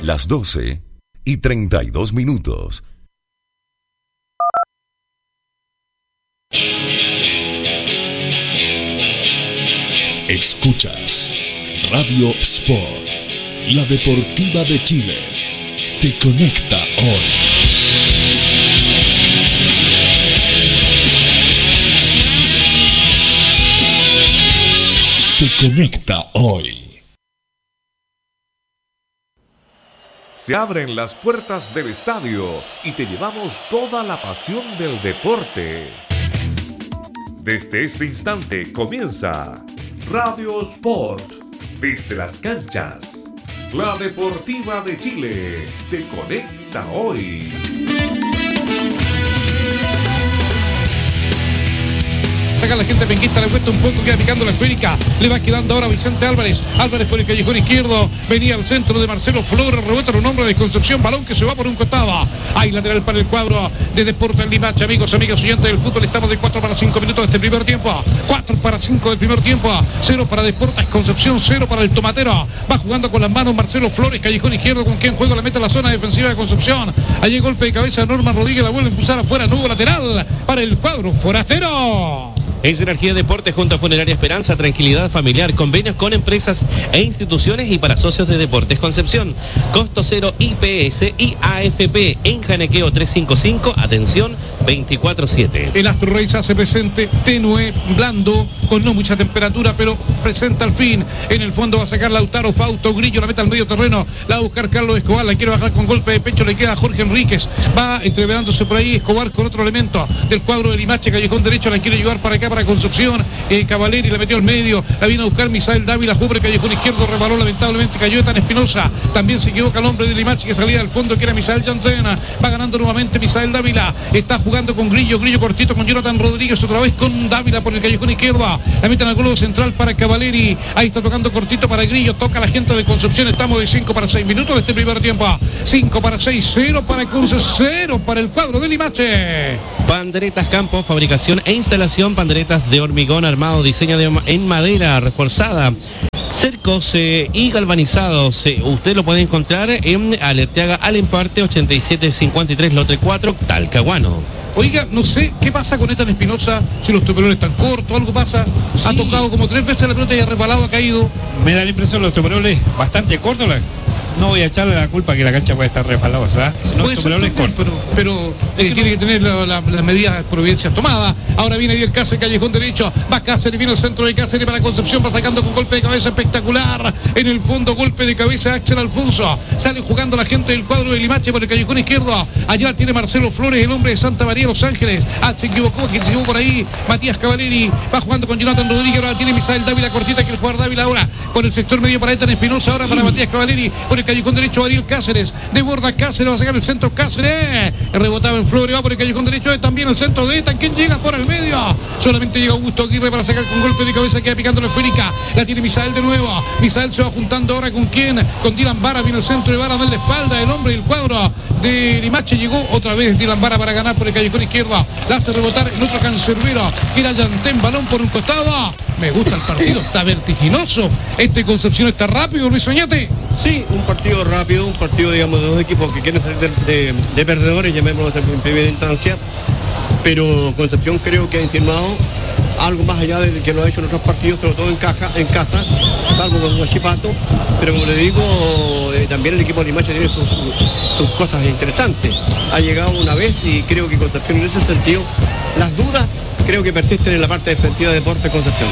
Las 12:32. Escuchas Radio Sport, la deportiva de Chile. Te conecta hoy. Te conecta hoy. Se abren las puertas del estadio y te llevamos toda la pasión del deporte. Desde este instante comienza Radio Sport, desde las canchas. La deportiva de Chile te conecta hoy. Saca la gente penquista, le cuesta un poco, queda picando la esférica, le va quedando ahora Vicente Álvarez por el callejón izquierdo, venía al centro de Marcelo Flores, rebota un hombre de Concepción, balón que se va por un costado, hay lateral para el cuadro de Deportes Limache. Amigos, amigas oyentes del fútbol, estamos de 4 para 5 minutos de este primer tiempo, 4 para 5 del primer tiempo, 0 para Deportes Concepción, 0 para el Tomatero, va jugando con las manos Marcelo Flores, callejón izquierdo, con quien juega la meta en la zona defensiva de Concepción, allí golpe de cabeza Norman Rodríguez, la vuelve a impulsar afuera, nuevo lateral para el cuadro forastero. Es Energía Deportes junto a Funeraria Esperanza, tranquilidad familiar, convenios con empresas e instituciones y para socios de Deportes Concepción. Costo cero IPS y AFP en Janequeo 355, atención 24/7. El Astro Rey se hace presente, tenue, blando, con no mucha temperatura, pero presenta al fin. En el fondo va a sacar Lautaro Fausto Grillo, la meta al medio terreno, la va a buscar Carlos Escobar, la quiere bajar con golpe de pecho, le queda Jorge Enríquez, va entreverándose por ahí Escobar con otro elemento del cuadro de Limache, callejón derecho, la quiere llevar para acá, para Concepción, Cavaleri la metió al medio, la viene a buscar Misael Dávila, jugó por el callejón izquierdo, rebaló, lamentablemente cayó Tan Espinosa, también se equivoca el hombre de Limache que salía del fondo, que era Misael Yantena, va ganando nuevamente Misael Dávila, está jugando con Grillo cortito con Jonathan Rodríguez, otra vez con Dávila por el callejón izquierdo, la meten al globo central para Cavaleri, ahí está tocando cortito para Grillo, toca la gente de Concepción, estamos de 5 para 6 minutos de este primer tiempo, 5 para 6, 0 para Concepción, 0 para el cuadro de Limache. Panderetas Campo, fabricación e instalación, panderetas de hormigón armado, diseño en madera reforzada, cercos y galvanizados. Usted lo puede encontrar en Alerteaga Alemparte 8753 Lote 4, Talcahuano. Oiga, no sé qué pasa con Tan Espinosa, si los toperoles están cortos, algo pasa. Sí. Ha tocado como 3 veces la pelota y ha resbalado, ha caído. Me da la impresión los toperoles bastante cortos. No voy a echarle la culpa que la cancha puede estar resbalosa, ¿eh? Puede ser, pero es que tiene que tener las medidas de providencias tomadas. Ahora viene ahí el Cáceres, callejón derecho, va Cáceres, viene el centro de Cáceres para Concepción, va sacando con golpe de cabeza espectacular, en el fondo golpe de cabeza Axel Alfonso, sale jugando la gente del cuadro de Limache por el callejón izquierdo, allá tiene Marcelo Flores, el hombre de Santa María, Los Ángeles, se equivocó, quien se llevó por ahí, Matías Cavaleri, va jugando con Jonathan Rodríguez, ahora tiene Misael Dávila cortita, que el jugador Dávila ahora, por el sector medio para Tan Espinosa, ahora para Matías Cavaleri, por el callejón derecho Ariel Cáceres, de borda Cáceres, va a sacar el centro Cáceres, rebotaba en Flores, va por el callejón derecho, también el centro de Etan, quien llega por el medio, solamente llega Augusto Aguirre para sacar con golpe de cabeza, queda picando la esférica, la tiene Misael de nuevo, Misael se va juntando ahora con quién, con Dylan Vara, viene el centro de Vara, de la espalda, el hombre del cuadro de Limache, llegó otra vez Dylan Vara para ganar por el callejón izquierdo, la hace rebotar el otro cancerbero, que era Yantén, balón por un costado. Me gusta el partido, está vertiginoso. Este Concepción está rápido, Luis Oñate. Sí, un partido rápido, un partido, digamos, de dos equipos que quieren salir de perdedores, llamémoslo en primera instancia. Pero Concepción creo que ha insinuado algo más allá de que lo ha hecho en otros partidos, sobre todo en casa, salvo con Huachipato. Pero como le digo, también el equipo de Limache tiene sus cosas interesantes. Ha llegado una vez y creo que Concepción en ese sentido, las dudas creo que persisten en la parte defensiva de Deportes Concepción.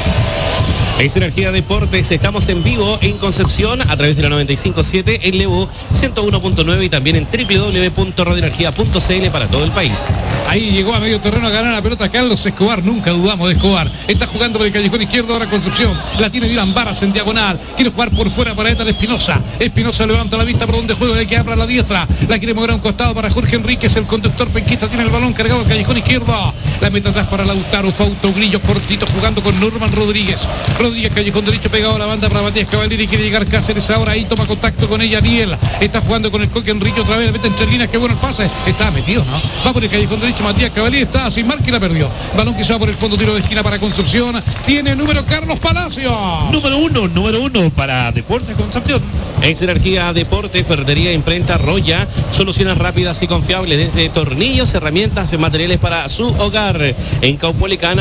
Es Energía Deportes, estamos en vivo en Concepción a través de la 95.7, en Lebu 101.9 y también en www.radioenergia.cl para todo el país. Ahí llegó a medio terreno a ganar la pelota Carlos Escobar, nunca dudamos de Escobar. Está jugando por el callejón izquierdo ahora Concepción, la tiene Dylan Barras en diagonal, quiere jugar por fuera para Tan Espinosa. Espinosa levanta la vista por donde juega, hay que abra la diestra, la quiere mover a un costado para Jorge Enríquez, el conductor penquista tiene el balón cargado al callejón izquierdo, la mete atrás para Lautaro Lautaro Fausto Grillo cortito jugando con Norman Rodríguez. Rodríguez, callejón derecho pegado a la banda para Matías Cavalieri. Quiere llegar Cáceres ahora. Ahí toma contacto con ella Aniel. Está jugando con el Coque Enrique otra vez. Le mete entre líneas. Qué bueno el pase. Está metido, ¿no? Va por el callejón derecho Matías Cavalieri. Está sin marca y la perdió. Balón que se va por el fondo. Tiro de esquina para Concepción. Tiene número Carlos Palacio. Número uno para Deportes Concepción. En Sinergia Deporte, Ferretería Imprenta Roya, soluciones rápidas y confiables desde tornillos, herramientas y materiales para su hogar. En Caupolicán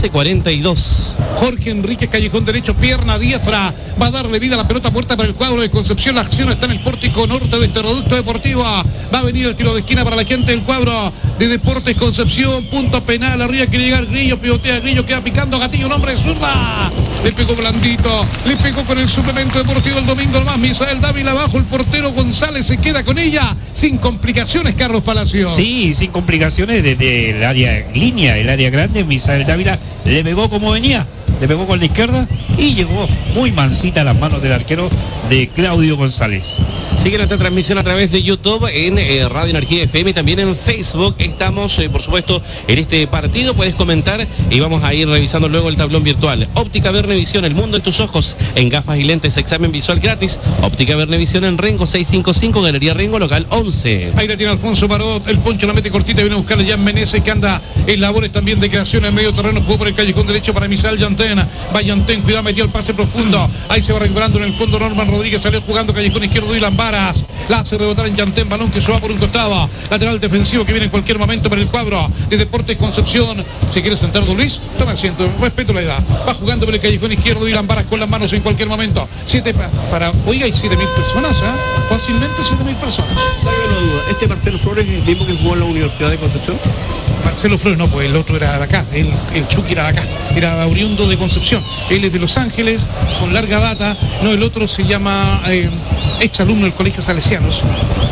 1142. Jorge Enrique, callejón derecho, pierna diestra, va a darle vida a la pelota puerta para el cuadro de Concepción. La acción está en el pórtico norte de este reducto deportivo. Va a venir el tiro de esquina para la gente del cuadro de Deportes Concepción. Punto penal, arriba quiere llegar Grillo, pivotea Grillo, queda picando Gatillo, un hombre de zurda. Le pegó blandito, le pegó con el suplemento deportivo el domingo más. Misael Dávila abajo, el portero González se queda con ella sin complicaciones, Carlos Palacio. Sí, sin complicaciones desde el área línea, el área grande. Misael Dávila le pegó como venía, le pegó con la izquierda y llegó muy mansita a las manos del arquero de Claudio González. Sigue nuestra transmisión a través de YouTube en Radio Energía FM y también en Facebook. Estamos, por supuesto, en este partido. Puedes comentar y vamos a ir revisando luego el tablón virtual. Óptica Vernevisión, el mundo en tus ojos. En gafas y lentes, examen visual gratis. Óptica Vernevisión en Rengo 655, Galería Rengo, local 11. Ahí la tiene Alfonso Marot, el poncho la mete cortita, viene a buscarle ya Menezes, que anda en labores también de creación en medio terreno. Jugó por el callejón derecho para Misael Yantén. Va Yantén, cuidado, metió el pase profundo. Ahí se va recuperando en el fondo Norman Rodríguez, salió jugando callejón izquierdo Dylan Varas. La hace rebotar en Yantén, balón que se va por un costado. Lateral defensivo que viene en cualquier momento para el cuadro de Deportes Concepción. ¿Se quiere sentar, don Luis? Toma asiento, respeto la edad. Va jugando por el callejón izquierdo Dylan Varas con las manos en cualquier momento. 7 para... Oiga, hay 7.000 personas, ¿eh? Fácilmente 7.000 personas. Este Marcelo Flores es el mismo que jugó en la Universidad de Concepción. Marcelo Flores, no, pues el otro era de acá, el Chucky era de acá, era oriundo de Concepción. Él es de Los Ángeles, con larga data. No, el otro se llama ex alumno del Colegio Salesianos.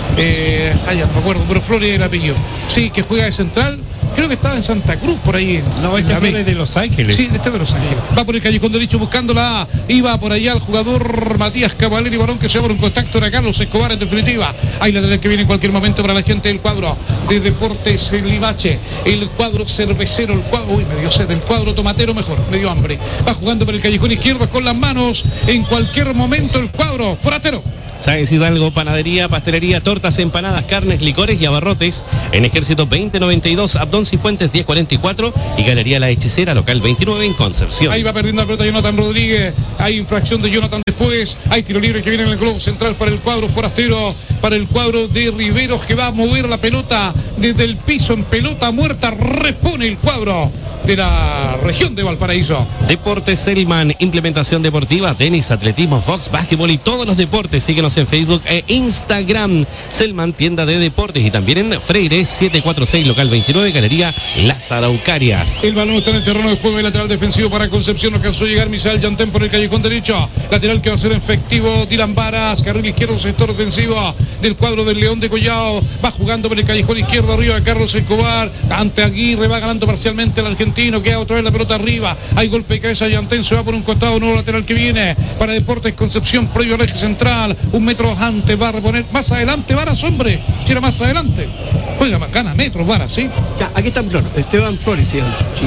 No me acuerdo, pero Flores era el apellido. Sí, que juega de central. Creo que estaba en Santa Cruz, por ahí. No, este es de Los Ángeles. Sí, este es de Los Ángeles. Va por el callejón derecho buscándola. Iba por allá el jugador Matías Cavalieri, balón que se va por un contacto. Era Carlos Escobar en definitiva. Ahí la que viene en cualquier momento para la gente del cuadro de Deportes Limache. El cuadro cervecero, el cuadro, uy, me dio sed, el cuadro tomatero mejor, me dio hambre. Va jugando por el callejón izquierdo con las manos. En cualquier momento el cuadro forastero. Sáenz Hidalgo, panadería, pastelería, tortas, empanadas, carnes, licores y abarrotes. En Ejército 2092, Abdón Cifuentes 1044 y Galería La Hechicera, local 29 en Concepción. Ahí va perdiendo la pelota Jonathan Rodríguez. Hay infracción de Jonathan después. Hay tiro libre que viene en el globo central para el cuadro forastero, para el cuadro de Riveros, que va a mover la pelota desde el piso en pelota muerta. Repone el cuadro de la región de Valparaíso. Deportes Selman, implementación deportiva, tenis, atletismo, box, básquetbol y todos los deportes. Síguenos en Facebook e Instagram. Selman, tienda de deportes, y también en Freire 746, local 29, Galería Las Araucarias. El balón está en el terreno de juego y lateral defensivo para Concepción. No alcanzó a llegar Misael Yantén por el callejón derecho. Lateral que va a ser efectivo Dylan Varas. Carril izquierdo, sector ofensivo del cuadro del León de Collao. Va jugando por el callejón izquierdo arriba de Carlos Escobar. Ante Aguirre va ganando parcialmente el argentino. Queda otra vez la pelota arriba. Hay golpe de cabeza. Yantén se va por un costado. Nuevo lateral que viene para Deportes Concepción. Previo al eje central. Un metro antes. Va a reponer más adelante Varas, hombre. Tira más adelante. Juega más, gana metros Varas, ¿sí? Ya, aquí está Flor. Esteban Flores, sí,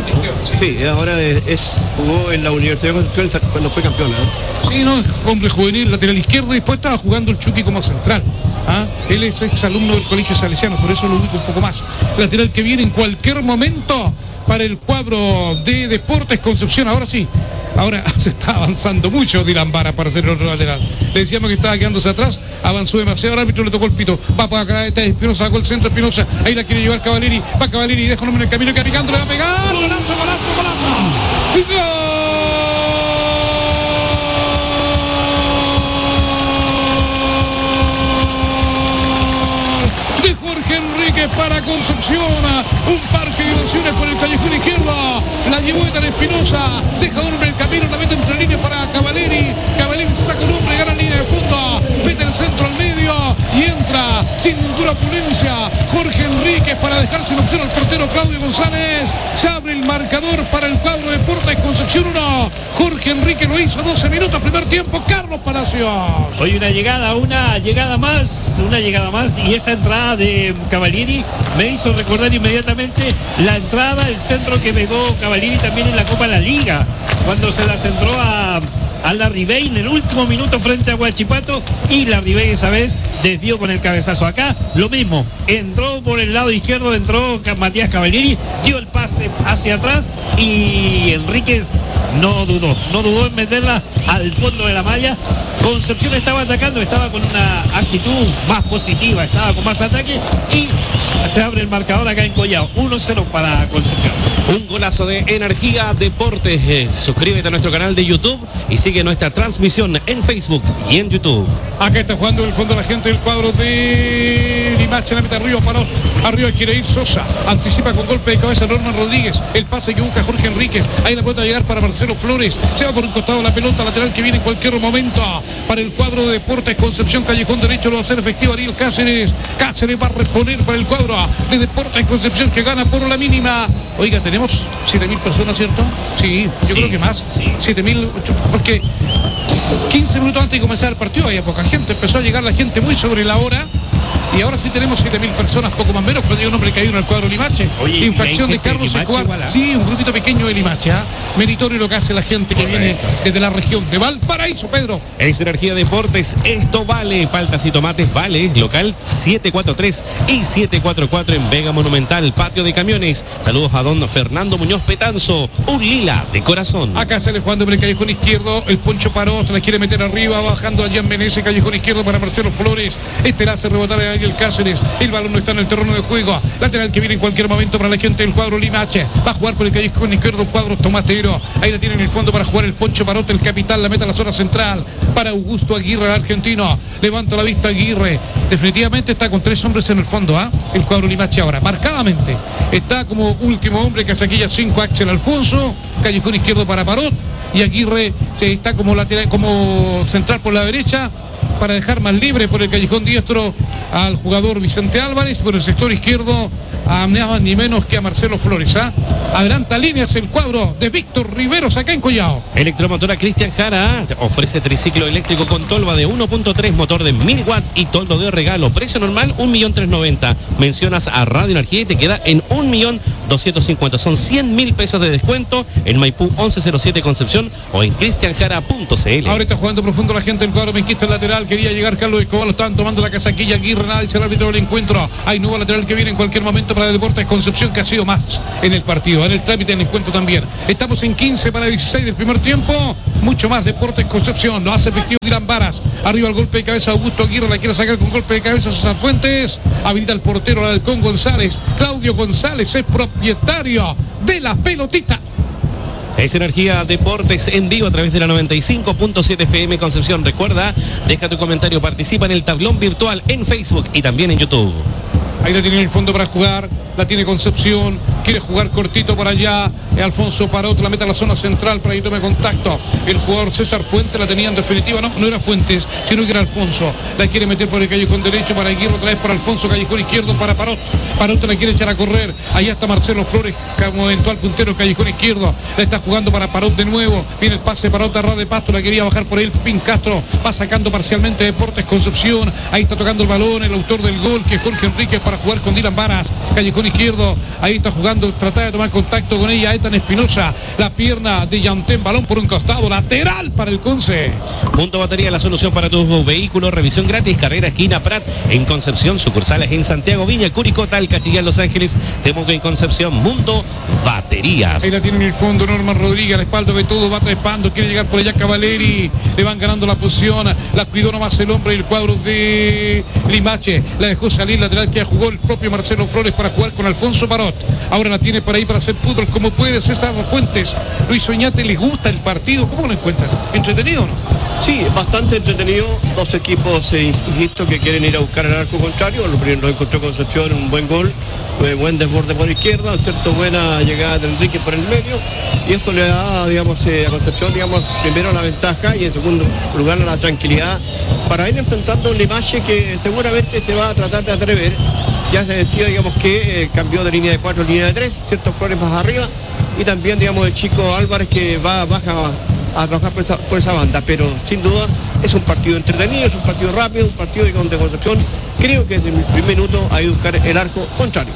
sí, ahora jugó en la Universidad de Concepción cuando fue campeón, ¿no? Sí, no, hombre juvenil, lateral izquierdo, y después estaba jugando el Chucky como central. Él es ex alumno del Colegio Salesiano, por eso lo ubico un poco más. Lateral que viene en cualquier momento para el cuadro de Deportes Concepción. Ahora sí, ahora se está avanzando mucho Dylan Varas para hacer el otro lateral. Le decíamos que estaba quedándose atrás, avanzó demasiado, el árbitro le tocó el pito. Va para acá, Espinosa sacó el centro, Espinosa, ahí la quiere llevar Cavalieri, va Cavalieri, deja un hombre en el camino, que picando, le va a pegar, golazo, golazo, golazo. ¡Gol! Enrique para Concepción, un parque de diversiones por el callejón izquierdo, la llevó Etan Espinosa, deja un hombre en el camino, la mete entre líneas para Cavalieri, Cavalieri saca un hombre, gana línea de fondo, mete el centro al medio y entra sin ninguna opulencia. Jorge Enríquez para dejar sin opción al portero Claudio González. Se abre el marcador para el cuadro de Deportes Concepción 1. Jorge Enríquez lo hizo 12 minutos, primer tiempo. Carlos Palacios. Hoy una llegada más, y esa entrada de Cavalieri me hizo recordar inmediatamente la entrada, el centro que pegó Cavalieri también en la Copa de la Liga, cuando se la centró a Larribey en el último minuto frente a Huachipato, y Larribey esa vez desvió con el cabezazo. Acá lo mismo, entró por el lado izquierdo, entró Matías Cavalieri, dio el pase hacia atrás y Enríquez no dudó en meterla al fondo de la malla. Concepción estaba atacando, estaba con una actitud más positiva, estaba con más ataque, y se abre el marcador acá en Collao, 1-0 para Concepción. Un golazo de Energía Deportes. Suscríbete a nuestro canal de YouTube y sigue nuestra transmisión en Facebook y en YouTube. Acá está jugando en el fondo la gente del cuadro de Limache, la meta arriba, Parot. Arriba quiere ir Sosa, anticipa con golpe de cabeza Norman Rodríguez, el pase que busca Jorge Enríquez, ahí la pelota a llegar para Marcelo Flores, se va por un costado la pelota lateral que viene en cualquier momento para el cuadro de Deportes Concepción. Callejón derecho lo va a hacer efectivo Ariel Cáceres va a reponer para el cuadro de Deportes Concepción, que gana por la mínima. Oiga, tenemos 7.000 personas, ¿cierto? Sí, yo creo que más, 7.000, porque 15 minutos antes de comenzar el partido había poca gente, empezó a llegar la gente muy sobre la hora. Y ahora sí tenemos 7.000 personas, poco más menos, cuando hay un hombre caído en el cuadro Limache. Oye, infracción de Carlos Escobar. Sí, un grupito pequeño de Limache. Meritorio lo que hace la gente que viene desde la región de Valparaíso, Pedro. Es Energía Deportes, esto vale. Paltas y tomates vale. Local 743 y 744 en Vega Monumental, patio de camiones. Saludos a don Fernando Muñoz Petanzo, un lila de corazón. Acá sale jugando por el callejón izquierdo, el Poncho Parot la quiere meter arriba, bajando allá en Menezes, callejón izquierdo para Marcelo Flores. Este la hace rebotar a Ariel Cáceres, el balón no está en el terreno de juego, lateral que viene en cualquier momento para la gente del cuadro Limache, va a jugar por el callejón izquierdo, cuadro Tomatero, ahí la tiene en el fondo para jugar el Poncho Parot, el capitán, la meta a la zona central para Augusto Aguirre, el argentino, levanta la vista Aguirre, definitivamente está con 3 hombres en el fondo, el cuadro Limache ahora, marcadamente, está como último hombre que hace aquella 5 Axel Alfonso, callejón izquierdo para Parot, y Aguirre se está como lateral, como central por la derecha, para dejar más libre por el callejón diestro al jugador Vicente Álvarez, por el sector izquierdo a nada ni menos que a Marcelo Flores. Adelanta líneas el cuadro de Víctor Riveros acá en Collao. Electromotora Cristian Jara ofrece triciclo eléctrico con tolva de 1.3, motor de 1000 watts y toldo de regalo. Precio normal 1.390.000. Mencionas a Radio Energía y te queda en 1.250.000. Son 100.000 pesos de descuento en Maipú 1107 Concepción o en cristianjara.cl. Ahora está jugando profundo la gente del cuadro menquista lateral. Quería llegar Carlos Escobar, lo estaban tomando la casaquilla Aguirre, nada, dice el árbitro del encuentro. Hay nuevo lateral que viene en cualquier momento para Deportes Concepción, que ha sido más en el partido, en el trámite del encuentro también. Estamos en 15 para 16 del primer tiempo, mucho más Deportes Concepción, lo hace efectivo Dylan Varas, arriba el golpe de cabeza Augusto Aguirre, la quiere sacar con golpe de cabeza César Fuentes, habilita el portero Alcón González, Claudio González es propietario de la pelotita. Es Energía Deportes en vivo a través de la 95.7 FM Concepción. Recuerda, deja tu comentario, participa en el tablón virtual en Facebook y también en YouTube. Ahí la tiene en el fondo para jugar, la tiene Concepción, quiere jugar cortito por allá, Alfonso Parot la mete a la zona central para que tome contacto, el jugador César Fuentes la tenía en definitiva, no era Fuentes, sino que era Alfonso, la quiere meter por el callejón derecho para Aguirre, otra vez para Alfonso, callejón izquierdo para Parot la quiere echar a correr, allá está Marcelo Flores como eventual puntero, callejón izquierdo, la está jugando para Parot de nuevo, viene el pase Parot a ras de pasto, la quería bajar por ahí el Pin Castro, va sacando parcialmente Deportes Concepción, ahí está tocando el balón, el autor del gol que es Jorge Enríquez para jugar con Dylan Varas, callejón izquierdo, ahí está jugando, trata de tomar contacto con ella, Ethan Espinosa, la pierna de Yantén, balón por un costado, lateral para el Conce. Punto Batería, la solución para tus vehículos, revisión gratis, carrera esquina Prat en Concepción, sucursales en Santiago, Viña, Curicó, Talca, Chillán, Los Ángeles, Temuco en Concepción, Mundo Baterías. Ahí la tiene en el fondo Norman Rodríguez, a la espalda de todo, va trepando, quiere llegar por allá Cavaleri, le van ganando la posición, la cuidó nomás el hombre, el cuadro de Limache, la dejó salir, lateral que jugó el propio Marcelo Flores para jugar con Alfonso Parot. Ahora ahora la tiene por ahí para hacer fútbol como puede César Fuentes. Luis Oñate, ¿les gusta el partido? ¿Cómo lo encuentran? ¿Entretenido o no? Sí, bastante entretenido. Dos equipos, insisto, que quieren ir a buscar el arco contrario. Lo encontró Concepción, un buen gol, buen desborde por izquierda, cierto, buena llegada de Enrique por el medio, y eso le da, digamos, a Concepción, digamos, primero la ventaja y en segundo lugar la tranquilidad para ir enfrentando un Limache que seguramente se va a tratar de atrever. Ya se decía, digamos, que cambió de línea de 4 a línea de 3, ciertos Flores más arriba, y también, digamos, el chico Álvarez que baja a trabajar por esa banda, pero sin duda es un partido entretenido, es un partido rápido, un partido donde Concepción creo que desde el primer minuto ha ido a buscar el arco contrario.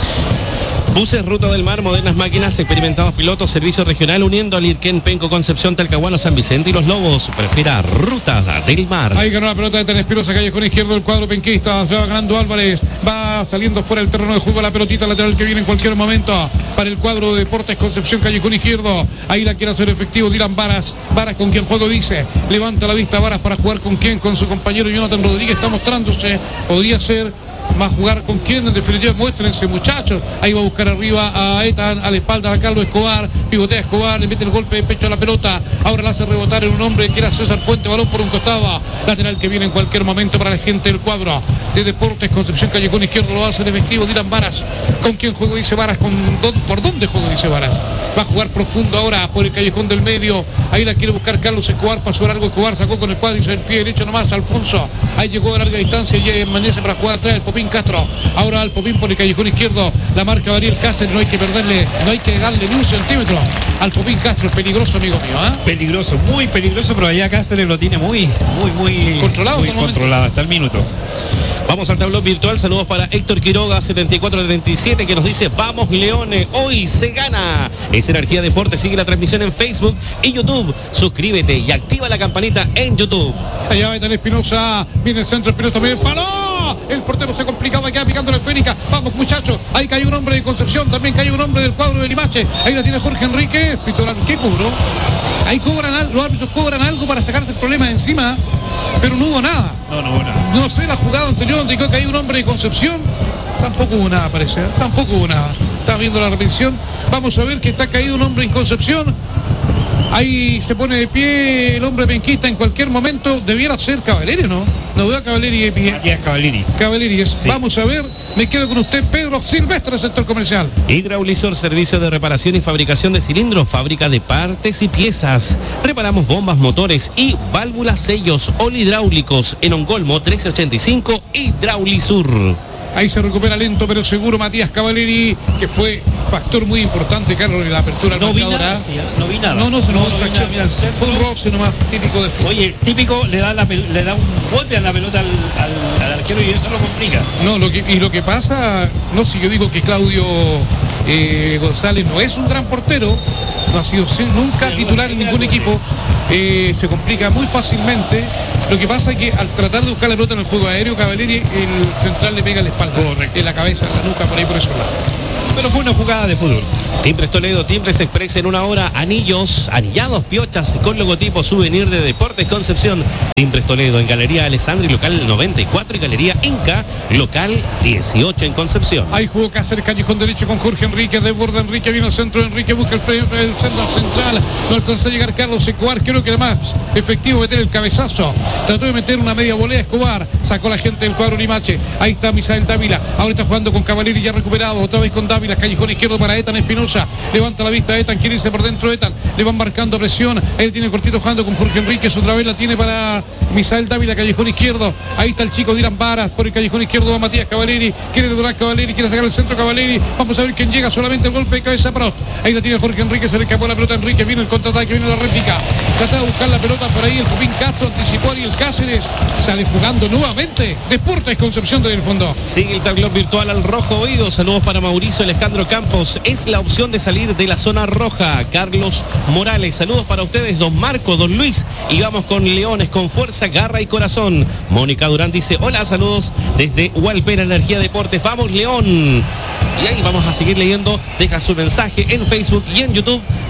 Buses Ruta del Mar, modernas máquinas, experimentados pilotos, servicio regional uniendo al Irquén, Penco, Concepción, Talcahuano, San Vicente y Los Lobos. Prefiera Ruta del Mar. Ahí ganó la pelota de Ten Espirosa, callejón izquierdo del cuadro penquista, ya va ganando Álvarez, va saliendo fuera del terreno de juego la pelotita lateral que viene en cualquier momento para el cuadro de Deportes Concepción, callejón izquierdo. Ahí la quiere hacer efectivo Dylan Varas, Varas con quien juego dice, levanta la vista Varas para jugar con quién, con su compañero Jonathan Rodríguez, está mostrándose, podría ser. Va a jugar con quién, en definitiva, muéstrense, muchachos. Ahí va a buscar arriba a Etan, a la espalda a Carlos Escobar, pivotea a Escobar, le mete el golpe de pecho a la pelota, ahora la hace rebotar en un hombre que era César Fuente, balón por un costado, lateral que viene en cualquier momento para la gente del cuadro de Deportes Concepción, callejón izquierdo, lo hace en efectivo Dylan Varas. ¿Con quién juego dice Varas? ¿Por dónde juego dice Varas? Va a jugar profundo ahora por el callejón del medio, ahí la quiere buscar Carlos Escobar, pasó largo Escobar, sacó con el cuádriceps el pie derecho nomás Alfonso, ahí llegó a larga distancia y amanece para jugar atrás el Popín Castro, ahora al Popín por el callejón izquierdo, la marca Ariel Cáceres, no hay que perderle, no hay que darle ni un centímetro al Popín Castro, es peligroso, amigo mío, ¿eh? Peligroso, muy peligroso, pero allá Cáceres lo tiene muy controlado, muy controlado hasta el minuto. Vamos al tablón virtual, saludos para Héctor Quiroga 7437 que nos dice vamos Leones, hoy se gana. Es Energía Deporte, sigue la transmisión en Facebook y YouTube, suscríbete y activa la campanita en YouTube. Allá va Etan Espinosa, viene el centro, Espinosa, viene el palo, el portero se complicaba, queda picando la esférica, vamos muchachos, ahí cayó un hombre de Concepción, también cayó un hombre del cuadro de Limache, ahí la tiene Jorge Enrique, ¿qué cobró? Ahí cobran algo, los árbitros cobran algo para sacarse el problema de encima, pero no hubo nada. No sé, la jugada anterior donde dijo que hay un hombre de Concepción, tampoco hubo nada, parece, tampoco hubo nada. Estaba viendo la repetición, vamos a ver que está caído un hombre en Concepción. Ahí se pone de pie el hombre penquista en cualquier momento. Debiera ser Cavalieri, ¿no? No veo a Cavalieri de pie. Matías Cavalieri. Cavalieri es. Sí. Vamos a ver. Me quedo con usted, Pedro Silvestre, sector comercial. Hidraulisor, servicio de reparación y fabricación de cilindros, fábrica de partes y piezas. Reparamos bombas, motores y válvulas, sellos hidráulicos en Ongolmo 1385 Hidraulisur. Ahí se recupera lento pero seguro Matías Cavalieri, que fue factor muy importante, Carlos, en la apertura. No vi nada. No, fue un roce nomás, típico de fútbol. Oye, típico, le da un bote a la pelota al arquero y eso lo complica. No, lo que pasa, no, si yo digo que Claudio González no es un gran portero, no ha sido nunca titular en ningún equipo, se complica muy fácilmente. Lo que pasa es que al tratar de buscar la pelota en el juego aéreo, Cavalieri, el central le pega en la espalda, en la cabeza, en la nuca, por ahí por esos lados. Pero fue una jugada de fútbol. Timbres Toledo, Timbres Express en una hora, anillos, anillados, piochas con logotipo souvenir de Deportes Concepción. Timbres Toledo en Galería Alessandri, local 94 y Galería Inca, local 18 en Concepción. Ahí jugó Cáceres, callejón derecho con Jorge Enrique, de borde Enrique, viene al centro, Enrique busca el centro central, no alcanzó a llegar Carlos Escobar, creo que además efectivo meter el cabezazo, trató de meter una media volea Escobar, sacó la gente del cuadro Limache, ahí está Misael Dávila, ahora está jugando con Cavalieri ya recuperado, otra vez con Dávila, callejón izquierdo para Etan Espinosa, levanta la vista Etan, quiere irse por dentro Etan, le van marcando presión, él tiene cortito jugando con Jorge Enríquez, otra vez la tiene para Misael Dávila, callejón izquierdo, ahí está el chico Dylan Varas, por el callejón izquierdo va Matías Cavalieri, quiere devorar Cavalieri, quiere sacar el centro Cavalieri, vamos a ver quién llega, solamente el golpe de cabeza Prost, ahí la tiene Jorge Enríquez, se le escapó la pelota a Enríquez, viene el contraataque, viene la réplica, trata de buscar la pelota por ahí, el Popín Castro anticipó y el Cáceres sale jugando nuevamente, Deportes Concepción desde el fondo. Sigue el tablón virtual al rojo oído, saludos para Mauricio Alejandro Campos, es la opción de salir de la zona roja. Carlos Morales, saludos para ustedes, don Marco, don Luis, y vamos con Leones, con fuerza, garra y corazón. Mónica Durán dice, hola, saludos desde Hualpena Energía Deportes, vamos León. Y ahí vamos a seguir leyendo, deja su mensaje en Facebook y en YouTube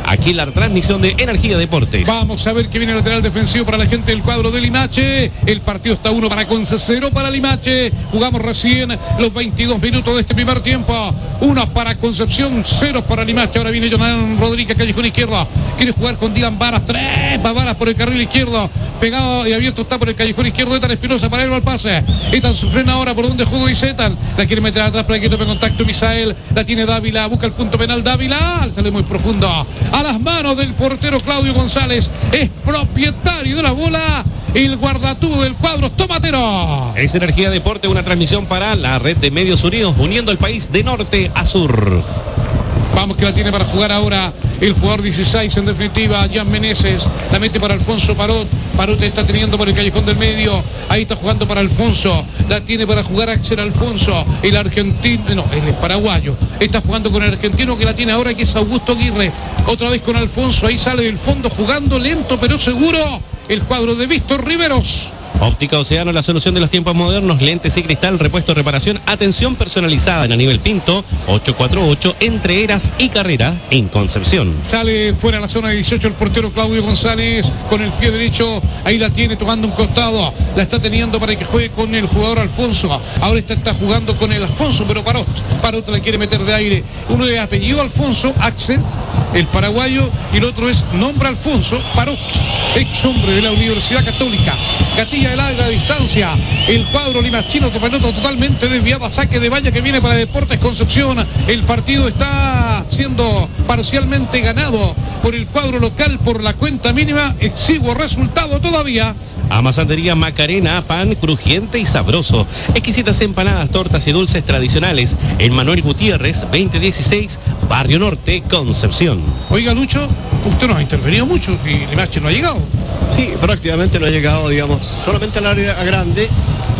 aquí en la transmisión de Energía Deportes. Vamos a ver que viene el lateral defensivo para la gente del cuadro de Limache. El partido está 1 para Conce, 0 para Limache. Jugamos recién los 22 minutos de este primer tiempo. 1 para Concepción, 0 para Limache. Ahora viene Jonathan Rodríguez, callejón izquierdo. Quiere jugar con Dylan Varas. 3 Varas por el carril izquierdo. Pegado y abierto está por el callejón izquierdo. Etan Espinosa para él al pase. Etan se frena ahora por donde juega Isetan. La quiere meter atrás para que tome contacto Misael. La tiene Dávila. Busca el punto penal Dávila. Sale muy profundo. A las manos del portero Claudio González. Es propietario de la bola. El guardatubo del cuadro Tomatero. Es Energía Deporte, una transmisión para la red de Medios Unidos, uniendo el país de norte a sur. Vamos que la tiene para jugar ahora el jugador 16 en definitiva, Jan Meneses. La mete para Alfonso Parot. Parot está teniendo por el callejón del medio. Ahí está jugando para Alfonso. La tiene para jugar Axel Alfonso. El argentino, no, el paraguayo. Está jugando con el argentino que la tiene ahora, que es Augusto Aguirre. Otra vez con Alfonso. Ahí sale del fondo jugando lento pero seguro. El cuadro de Víctor Riveros. Óptica Océano, la solución de los tiempos modernos, lentes y cristal, repuesto, reparación, atención personalizada en Aníbal Pinto, 848, entre Eras y Carrera, en Concepción. Sale fuera de la zona 18 el portero Claudio González con el pie derecho, ahí la tiene tomando un costado, la está teniendo para que juegue con el jugador Alfonso. Ahora está jugando con el Alfonso, pero Parot la quiere meter de aire. Uno de apellido Alfonso, Axel, el paraguayo, y el otro es nombre Alfonso Parot, ex hombre de la Universidad Católica. Gatilla de larga distancia, el cuadro limachino que pelota totalmente desviada, saque de valla que viene para Deportes Concepción. El partido está siendo parcialmente ganado por el cuadro local por la cuenta mínima, exiguo resultado todavía. Amasandería Macarena, pan crujiente y sabroso. Exquisitas empanadas, tortas y dulces tradicionales en Manuel Gutiérrez, 2016, Barrio Norte, Concepción. Oiga, Lucho, usted no ha intervenido mucho y Limache no ha llegado. Sí, prácticamente no ha llegado, digamos, solamente al área grande.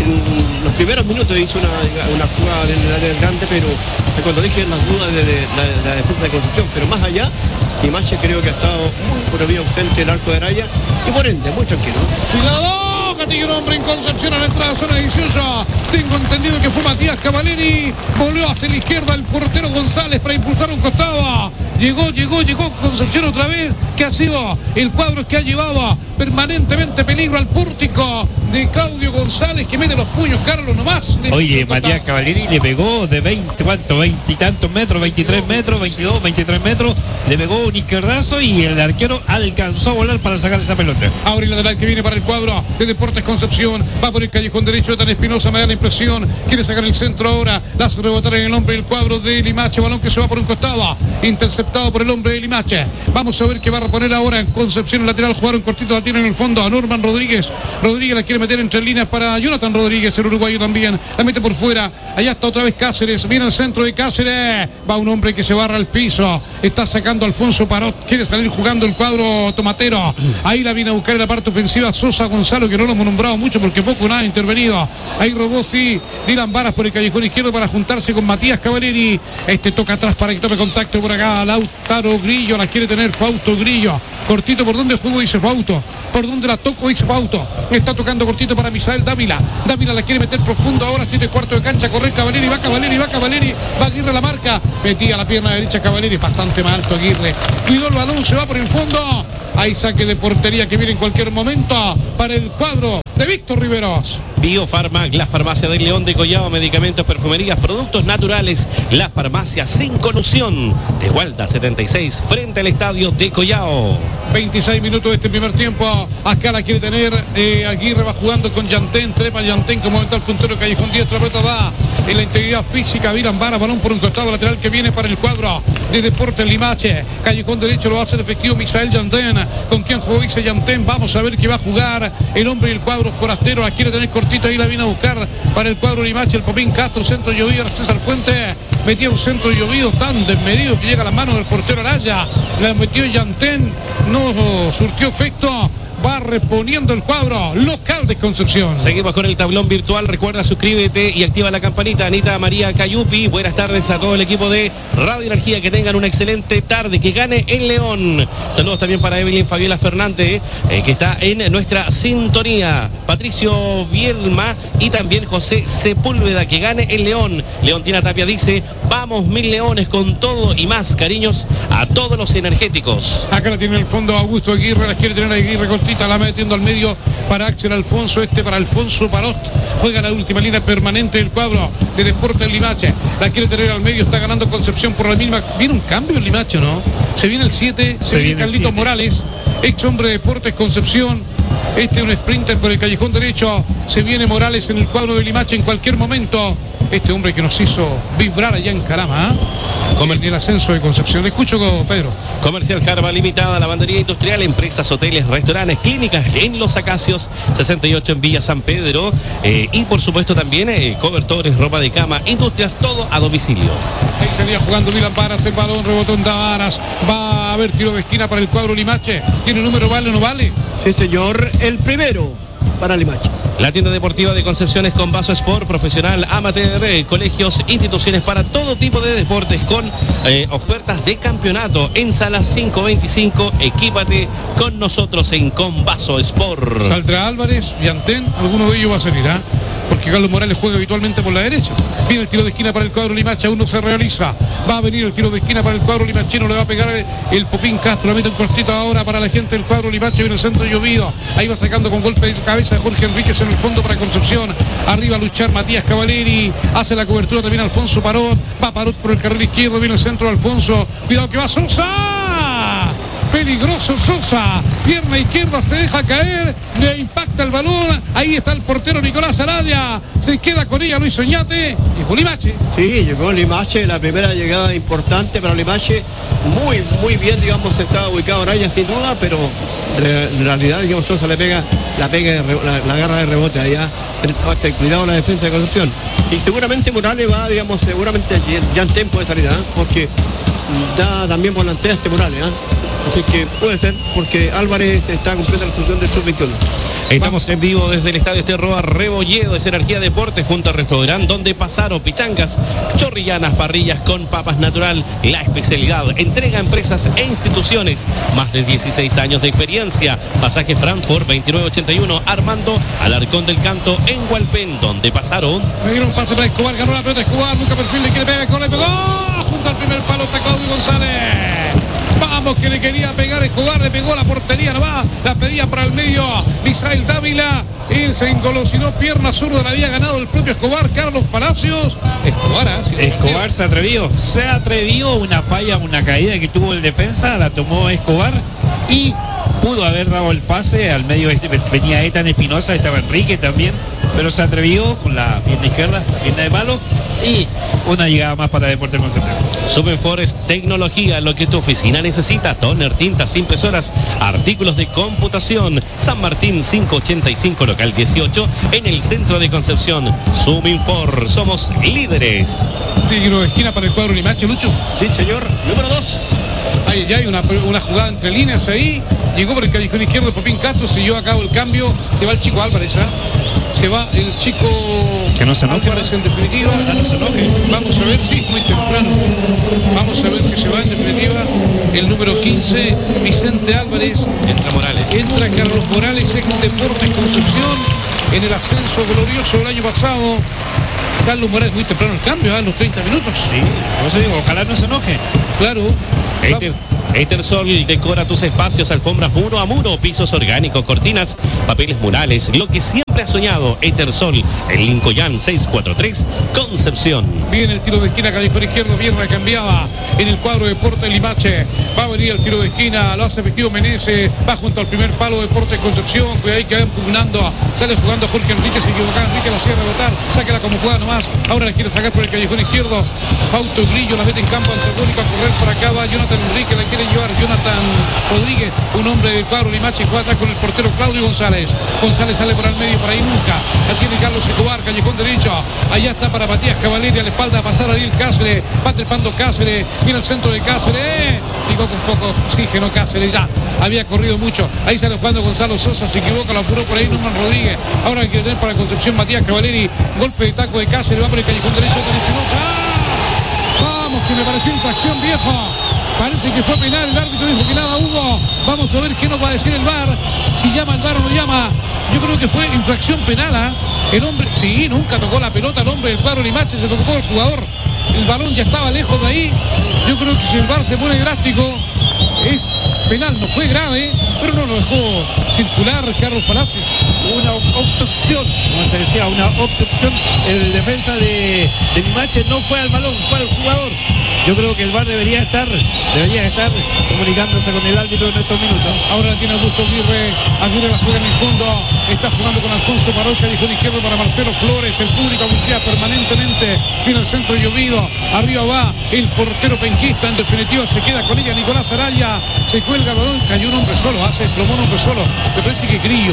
En los primeros minutos hizo una jugada en el área grande, pero cuando dije las dudas de la defensa de Concepción, pero más allá, Limache creo que ha estado muy por el ausente el arco de Araya y por ende, muy tranquilo. ¡Cuidado! Gatillo un hombre en Concepción a la entrada zona 18. Tengo entendido que fue Matías Cavaleri. Volvió hacia la izquierda el portero González para impulsar un costado. Llegó Concepción otra vez, que ha sido el cuadro que ha llevado permanentemente peligro al pórtico de Claudio González, que mete los puños, Carlos, nomás. Oye, Matías Cavaleri le pegó de 20 y tantos metros, 23 metros, 22, 23 metros, le pegó un izquierdazo y el arquero alcanzó a volar para sacar esa pelota. Ahora el lateral que viene para el cuadro de Deportes Concepción, va por el callejón derecho de Tan Espinosa, me da la impresión, quiere sacar el centro ahora, la hace rebotar en el hombre del cuadro de Limache, balón que se va por un costado, interceptado por el hombre de Limache. Vamos a ver qué va a reponer ahora en Concepción, el lateral, jugaron cortito, la tiene en el fondo a Norman Rodríguez la quiere meter entre líneas para Jonathan Rodríguez, el uruguayo también, la mete por fuera, allá está otra vez Cáceres, viene el centro de Cáceres, va un hombre que se barra al piso, está sacando Alfonso Parot, quiere salir jugando el cuadro Tomatero, ahí la viene a buscar en la parte ofensiva Sosa Gonzalo, que no lo hemos nombrado mucho porque poco nada ha intervenido, ahí robó Dylan Varas por el callejón izquierdo para juntarse con Matías Cavaleri, toca atrás para que tome contacto por acá, Lautaro Grillo, la quiere tener Fausto Grillo, cortito por donde juego dice Fausto, por donde la toco dice Fausto, está tocando cortito para Misael Dávila la quiere meter profundo, ahora 7/4 de cancha, corre Cavaleri, va Aguirre la marca, metía la pierna derecha Cavaleri, bastante más alto Aguirre, cuidó el balón, se va por el fondo, hay saque de portería que viene en cualquier momento para el cuadro de Víctor Riveros. Biofarmac, la farmacia del León de Collao, medicamentos, perfumerías, productos naturales, la farmacia sin colusión, de Hualta 76, frente al estadio de Collao. 26 minutos de este primer tiempo, acá la quiere tener Aguirre, va jugando con Yantén, trepa Yantén como está el puntero callejón diestro, pelota va en la integridad física, Viran Vara, balón por un costado lateral que viene para el cuadro de Deportes Limache, callejón derecho lo va a hacer efectivo Misael Yantén, con quien jugó dice Yantén, vamos a ver qué va a jugar el hombre del cuadro forastero, la quiere tener cortito, ahí la viene a buscar para el cuadro Limache, el Popín Castro, centro llovido, César Fuente, metía un centro llovido tan desmedido que llega a las manos del portero Araya, la metió Yantén, no surtió efecto, va reponiendo el cuadro local de Concepción. Seguimos con el tablón virtual. Recuerda, suscríbete y activa la campanita. Anita María Cayupi, buenas tardes a todo el equipo de Radio Energía. Que tengan una excelente tarde. Que gane el León. Saludos también para Evelyn Fabiola Fernández, que está en nuestra sintonía. Patricio Vielma y también José Sepúlveda. Que gane el León. Leontina Tapia dice: vamos 1000 leones con todo y más. Cariños a todos los energéticos. Acá la tiene el fondo Augusto Aguirre, la quiere tener Aguirre cortita, la metiendo al medio para Axel Alfonso, para Alfonso Parot. Juega la última línea permanente del cuadro de Deportes Limache. La quiere tener al medio, está ganando Concepción por la misma. Viene un cambio en Limache, ¿no? Se viene el 7, se viene Carlitos Morales, ex hombre de Deportes Concepción. Un sprinter por el callejón derecho. Se viene Morales en el cuadro de Limache en cualquier momento. Este hombre que nos hizo vibrar allá en Calama, en el ascenso de Concepción. Escucho, Pedro. Comercial Jarba Limitada, lavandería industrial, empresas, hoteles, restaurantes, clínicas en Los Acacios, 68 en Villa San Pedro, y por supuesto también cobertores, ropa de cama, industrias, todo a domicilio. Ahí salía jugando Milan Varas, el balón rebotó en Varas. Va a haber tiro de esquina para el cuadro Limache. ¿Tiene número, vale o no vale? Sí, señor, el primero para Limache. La tienda deportiva de Concepción es con Vaso Sport, profesional, amateur, colegios, instituciones para todo tipo de deportes con ofertas de campeonato. En sala 525, equípate con nosotros en Con Vaso Sport. Saldrá Álvarez, Yantén, alguno de ellos va a salir, porque Carlos Morales juega habitualmente por la derecha. Viene el tiro de esquina para el cuadro Limache, aún no se realiza. Va a venir el tiro de esquina para el cuadro limachino, le va a pegar el Popín Castro, la mete un cortito ahora para la gente del cuadro Limache. Viene el centro llovido, ahí va sacando con golpe de cabeza Jorge Enríquez en el fondo para Concepción. Arriba a luchar Matías Cavaleri, hace la cobertura también Alfonso Parot. Va Parot por el carril izquierdo, viene el centro de Alfonso. Cuidado que va Sosa. Peligroso Sosa, pierna izquierda, se deja caer, le impacta el balón, ahí está el portero Nicolás Araya, se queda con ella Luis Oñate. Llegó Limache. Sí, llegó Limache, la primera llegada importante para Limache, muy bien, digamos, está ubicado Araya sin duda, pero en realidad, digamos, Sosa le pega la garra de rebote allá, cuidado la defensa de Concepción. Y seguramente Morales va, digamos, seguramente Yantén puede salir, porque da también volantea Morales, así que puede ser, porque Álvarez está cumpliendo la función del sub-21. Estamos en vivo desde el Estadio Esterroa Rebolledo, es Energía Deportes, junto al restaurante donde pasaron pichangas, chorrillanas, parrillas con papas natural, la especialidad, entrega a empresas e instituciones, más de 16 años de experiencia. Pasaje Frankfurt 2981, Armando Alarcón del Canto en Hualpén, donde pasaron. Me dieron un pase para Escobar, ganó la pelota Escobar, nunca perfil, le quiere pegar, le pegó, junto al primer palo está Claudio González. Vamos, que le quería pegar Escobar, le pegó a la portería nomás, la pedía para el medio Misael Dávila, él se engolosinó, pierna zurda, la había ganado el propio Escobar, Carlos Palacios. Escobar se atrevió, una falla, una caída que tuvo el defensa, la tomó Escobar y pudo haber dado el pase al medio. Venía Ethan Espinosa, estaba Enrique también, pero se atrevió con la pierna izquierda, la pierna de palo, y una llegada más para Deportes Concepción. Superforest Tecnología, lo que tu oficina necesita: tóner, tintas, impresoras, artículos de computación. San Martín 585, local 18, en el centro de Concepción. Suminfor, somos líderes. Tiro de esquina para el cuadro Limache, Lucho. Sí, señor, número 2. Ahí ya hay una jugada entre líneas ahí. Llegó por el callejón izquierdo Popín Castro, se llevó a cabo el cambio. Se va el chico Álvarez, se va el chico que no se enoje, Álvarez en definitiva. No se enoje. Vamos a ver, sí, muy temprano. Vamos a ver que se va en definitiva el número 15, Vicente Álvarez. Entra Morales. Entra Carlos Morales, ex Deportes Concepción, en el ascenso glorioso del año pasado. Carlos Morales, muy temprano el cambio, a los 30 minutos. Sí, por eso digo, ojalá no se enoje. Claro. Etersol decora tus espacios, alfombras muro a muro, pisos orgánicos, cortinas, papeles murales, lo que siempre has soñado. Etersol, en Lincoln 643, Concepción. Viene el tiro de esquina, callejón izquierdo, bien recambiada en el cuadro de Deportes Limache. Va a venir el tiro de esquina, lo hace efectivo Meneses, va junto al primer palo de Deportes Concepción, que ahí queda impugnando, sale jugando Jorge Enrique, se equivocaba Enrique, la cierra de botar, sáquela como jugada nomás, ahora la quiere sacar por el callejón izquierdo. Fausto Grillo la mete en campo antagónico, a correr por acá, va Jonathan Enrique, la quiere llevar Jonathan Rodríguez, un hombre del cuadro Limache, juega atrás con el portero Claudio González. González sale por el medio por ahí nunca. La tiene Carlos Escobar, callejón derecho. Allá está para Matías Cavalieri, a la espalda a pasar a Ariel Cáceres. Va trepando Cáceres, viene al centro de Cáceres. Digo con poco oxígeno Cáceres ya. Había corrido mucho. Ahí sale jugando Gonzalo Sosa, se equivoca, lo apuró por ahí Norman Rodríguez. Ahora hay que tener para Concepción Matías Cavalieri. Golpe de taco de Cáceres, va por el callejón derecho con Espinosa. Vamos, que me pareció infracción, viejo. Parece que fue penal, el árbitro dijo que nada hubo. Vamos a ver qué nos va a decir el VAR. Si llama el VAR o no llama. Yo creo que fue infracción penal, ¿eh? El hombre, sí, nunca tocó la pelota el hombre del cuadro Limache, se preocupó el jugador. El balón ya estaba lejos de ahí. Yo creo que si el VAR se pone drástico, es penal, no fue grave, pero no lo dejó circular Carlos Palacios. Una obstrucción, como se decía, una obstrucción. El defensa de Limache no fue al balón, fue al jugador. Yo creo que el VAR debería estar comunicándose con el árbitro en estos minutos. Ahora tiene Augusto Aguirre la juega en el fondo, está jugando con Alfonso Parol, callejón izquierdo para Marcelo Flores, el público abuchea permanentemente, viene el centro llovido, arriba va el portero penquista, en definitiva se queda con ella Nicolás Araya, se cuelga el balón, cayó un hombre solo, se desplomó un hombre solo, me parece que Grillo,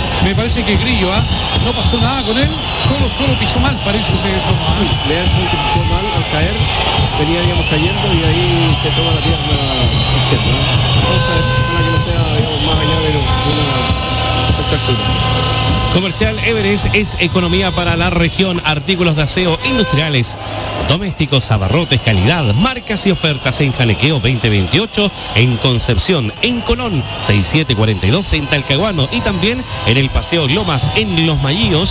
no pasó nada con él, solo pisó mal, parece se desplomó. Leandro que pisó mal al caer, venía digamos cayendo y ahí se toma la pierna izquierda. Para que no sea digamos, más allá de una contractura. Comercial Everest es economía para la región, artículos de aseo industriales, domésticos, abarrotes, calidad, marcas y ofertas en Jalequeo 2028, en Concepción, en Colón 6742, en Talcahuano y también en el Paseo Lomas, en Los Mayillos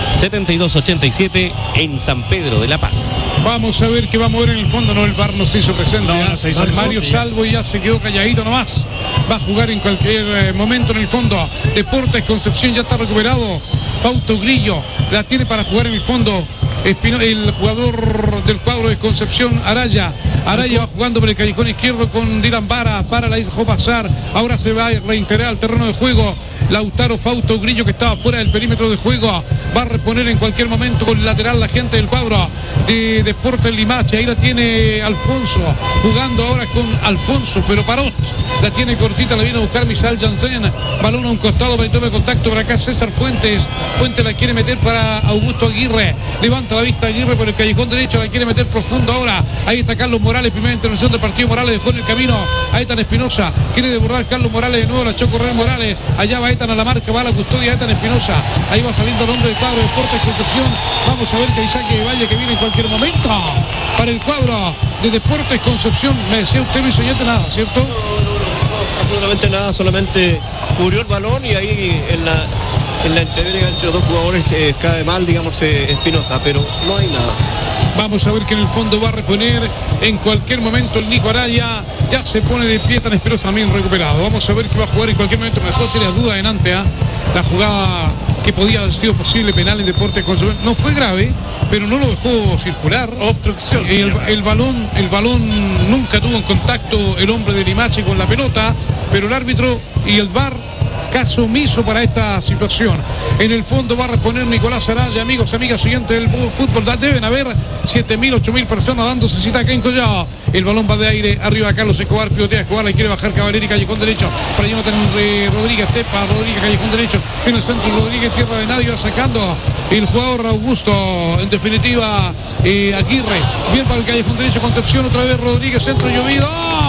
7287, en San Pedro de la Paz. Vamos a ver qué va a mover en el fondo, no, el VAR no se hizo presente. No se hizo Mario presente, Salvo ya se quedó calladito nomás. Va a jugar en cualquier momento en el fondo. Deportes Concepción ya está recuperado. Fausto Grillo la tiene para jugar en el fondo. El jugador del cuadro de Concepción, Araya va jugando por el callejón izquierdo con Dylan Vara, para la dejó pasar, ahora se va a reintegrar al terreno de juego. Lautaro Fausto Grillo, que estaba fuera del perímetro de juego, va a reponer en cualquier momento con el lateral la gente del cuadro de Deportes Limache. Ahí la tiene Alfonso, jugando ahora con Alfonso, pero Parot la tiene cortita, la viene a buscar Misael Janssen, balón a un costado para que tome contacto por acá César Fuentes la quiere meter para Augusto Aguirre, levanta la vista Aguirre por el callejón derecho, la quiere meter profundo ahora. Ahí está Carlos Morales, primera intervención del partido. Morales dejó en el camino a Etan Espinosa, quiere desbordar Carlos Morales de nuevo, la echó correr Morales, allá va Etan a la marca, va a la custodia Etan Espinosa, ahí va saliendo el hombre del cuadro de Deportes Concepción. Vamos a ver que hay saque de Valle que viene en cualquier momento para el cuadro de Deportes Concepción. Me decía usted, Luis Oyente, nada, ¿cierto? No, absolutamente nada, solamente cubrió el balón y ahí en la entrevista entre los dos jugadores cae mal, digamos, Espinosa, pero no hay nada. Vamos a ver que en el fondo va a reponer en cualquier momento el Nico Araya. Ya se pone de pie, tan Espinosa también recuperado. Vamos a ver que va a jugar en cualquier momento. Me dejó serias dudas en ante la jugada que podía haber sido posible penal en Deportes Concepción. No fue grave, pero no lo dejó circular. Obstrucción. El balón nunca tuvo en contacto el hombre de Limache con la pelota, pero el árbitro y el VAR caso omiso para esta situación. En el fondo va a responder Nicolás Araya. Amigos, amigas, siguientes del fútbol, deben haber 7.000, 8.000 personas dándose cita acá en Collado. El balón va de aire, arriba Carlos Escobar, pivotea Escobar, le quiere bajar Cavalieri, callejón derecho, para Jonathan Rodríguez, Tepa, Rodríguez, callejón derecho, en el centro Rodríguez, tierra de nadie, va sacando el jugador Augusto, en definitiva Aguirre, bien para el callejón derecho, Concepción, otra vez Rodríguez, centro llovido,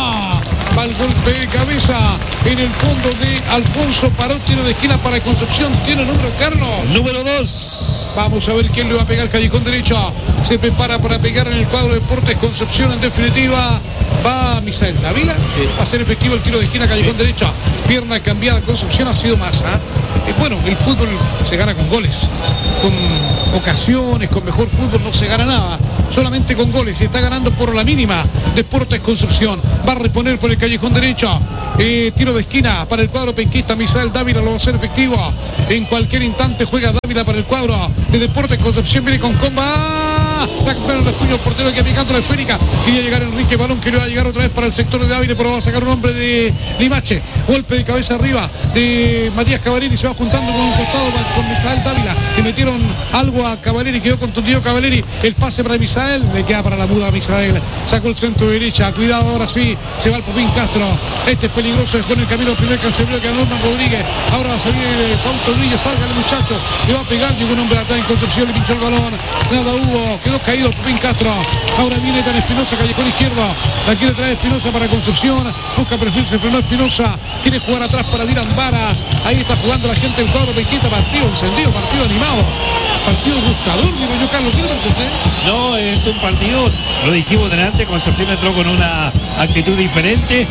va el golpe de cabeza en el fondo de Alfonso Parot, tiro de esquina para Concepción, tiene el número Carlos. Número 2. Vamos a ver quién le va a pegar, callejón derecho, se prepara para pegar en el cuadro de Deportes Concepción, en definitiva va Misael Dávila, va a ser efectivo el tiro de esquina, callejón derecho, pierna cambiada, Concepción ha sido más, bueno, el fútbol se gana con goles, con ocasiones, con mejor fútbol no se gana nada, solamente con goles, y está ganando por la mínima Deportes Concepción, va a reponer por el callejón derecho, tiro de esquina para el cuadro penquista, Misael Dávila lo va a hacer efectivo, en cualquier instante juega Dávila para el cuadro de Deportes Concepción, viene con comba. sacaron los puños el portero que picando la esférica. Quería llegar Enrique, balón que le va a llegar otra vez para el sector de Ávila, pero va a sacar un hombre de Limache. Golpe de cabeza arriba de Matías Cavalieri, se va juntando con un costado con Misael Dávila. Le metieron algo a Cavalieri, quedó contundido Cavalieri. El pase para Misael, le queda para la muda a Misael. Sacó el centro derecha, cuidado ahora sí, se va el Popín Castro. Este es peligroso, dejó en el camino el primer cancelero que era Norman Rodríguez. Ahora va a salir Juan Tornillo, salga el muchacho, le va a pegar, llegó un hombre atrás en Concepción, le pinchó el balón. Nada hubo, quedó caído el Popín Castro. Ahora viene Tan Espinosa, callejón izquierdo. La quiere traer Espinosa para Concepción. Busca perfil, se frenó Espinosa. Quiere jugar atrás para Dylan Varas. Ahí está jugando la gente del cuadro Pequita. Partido encendido, partido animado. Partido gustador, digo yo, Carlos. ¿Qué le parece a usted? No, es un partido, lo dijimos delante, Concepción entró con una actitud diferente.